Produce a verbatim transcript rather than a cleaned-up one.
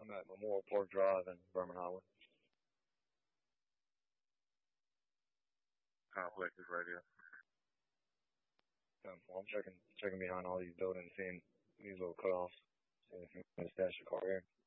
I'm at Memorial Park Drive in Berman Highway. Complex radio. Um, well, I'm checking checking behind all these buildings, seeing these little cutoffs, seeing if you can stash your car here.